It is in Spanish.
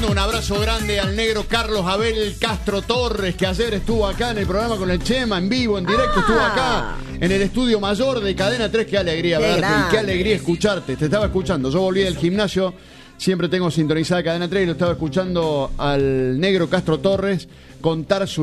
mando un abrazo grande al negro Carlos Abel Castro Torres, que ayer estuvo acá en el programa con el Chema, en vivo, en directo, estuvo acá en el estudio mayor de Cadena 3. Qué alegría verte y qué alegría escucharte. Te estaba escuchando, yo volví del gimnasio, siempre tengo sintonizada Cadena 3 y lo estaba escuchando al negro Castro Torres contar su